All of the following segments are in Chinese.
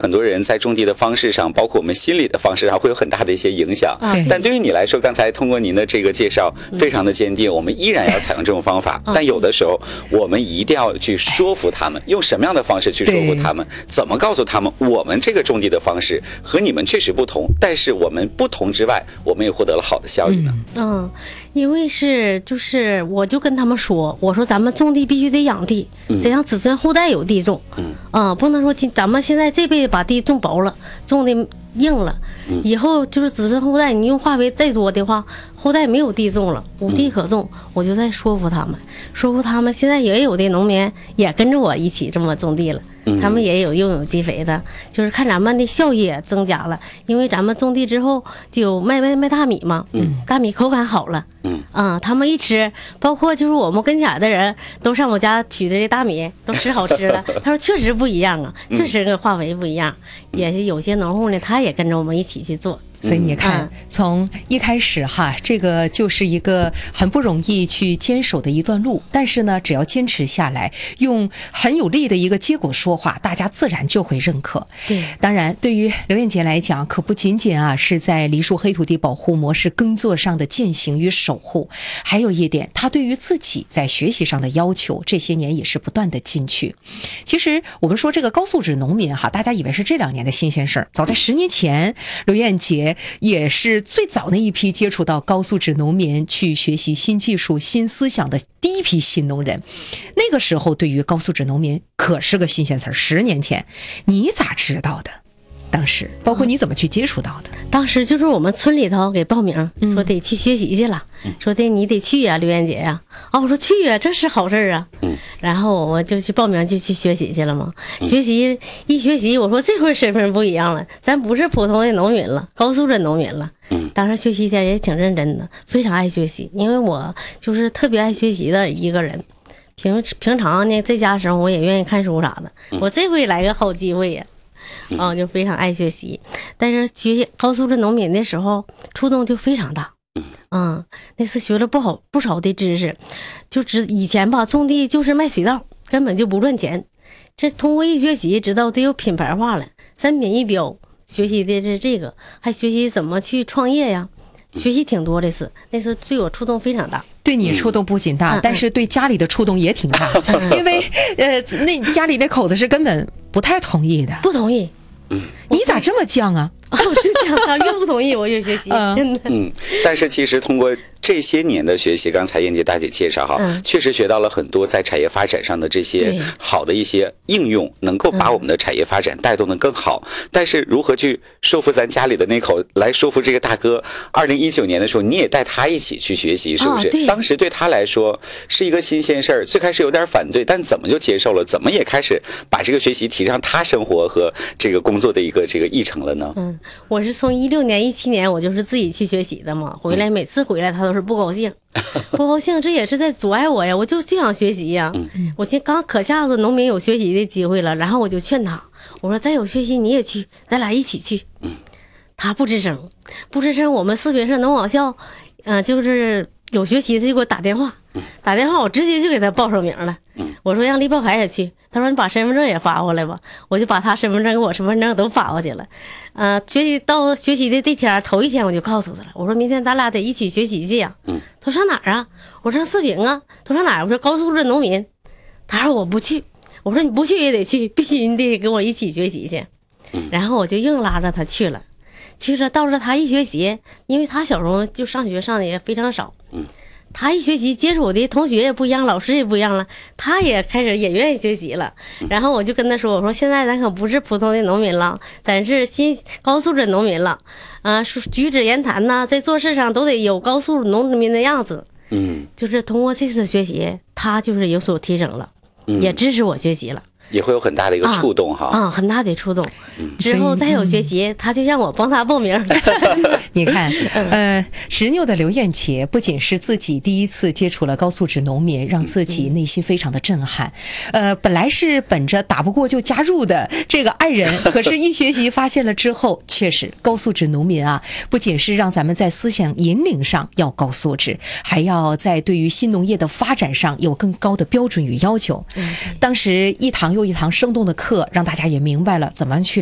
很多人在种地的方式上，包括我们心理的方式上，会有很大的一些影响。但对于你来说，刚才通过您的这个介绍，非常的坚定，我们依然要采用这种方法。但有的时候，我们一定要去说服他们，用什么样的方式去说服他们？怎么告诉他们，我们这个种地的方式和你们确实不同，但是我们不同之外，我们也获得了好的效益呢？ 因为我就跟他们说，我说咱们种地必须得养地，得让子孙后代有地种。不能说咱们现在这辈子把地种薄了，种的硬了，以后就是子孙后代，你用化肥再多的话，后代没有地种了，无地可种。我就在说服他们，现在也有的农民也跟着我一起这么种地了。他们也有用有机肥的，就是看咱们的效益也增加了，因为咱们种地之后就有卖大米嘛，大米口感好了，他们一吃，包括就是我们跟前的人都上我家取的这大米都吃好吃了，他说确实不一样啊，确实跟化肥不一样，也是有些农户呢，他也跟着我们一起去做。 所以你看，从一开始哈，这个就是一个很不容易去坚守的一段路，但是呢，只要坚持下来，用很有力的一个结果说话，大家自然就会认可。 对， 当然，对于刘艳杰来讲，可不仅仅是在梨树黑土地保护模式耕作上的践行与守护，还有一点，他对于自己在学习上的要求，这些年也是不断的进取。其实我们说这个高素质农民哈，大家以为是这2年的新鲜事儿，早在10年前，刘艳杰也是最早那一批接触到高素质农民去学习新技术新思想的第一批新农人。那个时候对于高素质农民可是个新鲜词儿，10年前你咋知道的？当时包括你怎么去接触到的？ 当时就是我们村里头给报名，说得去学习去了，说的你得去呀，刘艳杰呀。我说去呀，这是好事啊。然后我就去报名，就去学习去了嘛。学习，我说这回身份不一样了，咱不是普通的农民了，高素质农民了。当时学习去也挺认真的，非常爱学习，因为我就是特别爱学习的一个人。平常呢，在家生活我也愿意看书啥的。我这回来个好机会呀。就非常爱学习，但是学习高素质农民的时候触动就非常大。那次学了不少的知识，以前吧种地就是卖水稻，根本就不赚钱。这通过一学习知道得有品牌化了，3品1标，学习的是这个，还学习怎么去创业呀，学习挺多的是。那次对我触动非常大。 对你触动不仅大，但是对家里的触动也挺大，因为那家里那口子是根本不太同意的。 不同意。 你咋这么犟啊？ 我就讲他越不同意我越学习。 但是其实通过这些年的学习，刚才燕姐大姐介绍哈，确实学到了很多在产业发展上的这些好的一些应用，能够把我们的产业发展带动得更好。但是如何去说服咱家里的那口，来说服这个大哥，2019年的时候你也带他一起去学习，是不是？当时对他来说是一个新鲜事儿，最开始有点反对，但怎么就接受了？怎么也开始把这个学习提上他生活和这个工作的一个这个议程了呢？ 我是从16年17年我就是自己去学习的嘛，每次回来他都是不高兴，这也是在阻碍我呀，我就想学习呀。我刚可下子农民有学习的机会了，然后我就劝他，我说再有学习你也去，咱俩一起去。他不吱声。我们4平社农网校就是有学习的就给我打电话，我直接就给他报上名了。我说让李宝凯也去，他说你把身份证也发过来吧，我就把他身份证跟我身份证都发过去了。学习的这天头一天我就告诉他了，我说明天咱俩得一起学习去呀。他说上哪儿啊？我说上4平啊。他说哪儿？我说高素质农民。他说我不去。我说你不去也得去，必须你得跟我一起学习去。然后我就硬拉着他去了。到了他一学习，因为他小时候就上学上的也非常少。他一学习接触的同学也不一样，老师也不一样了，他也开始也愿意学习了。然后我就跟他说，我说现在咱可不是普通的农民了，咱是高素质农民了。举止言谈呢，在做事上都得有高素质农民的样子。就是通过这次学习，他就是有所提升了，也支持我学习了。 也会有很大的一个触动哈， 很大的触动。之后再有学习，他就让我帮他报名。 你看，执拗的刘艳杰不仅是自己第一次接触了高素质农民，让自己内心非常的震撼。本来是本着打不过就加入的这个爱人，可是一学习发现了之后，确实高素质农民啊，不仅是让咱们在思想引领上要高素质，还要在对于新农业的发展上有更高的标准与要求。当时一堂又一堂生动的课，让大家也明白了怎么去了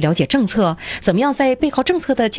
了解政策，怎么样在背靠政策的前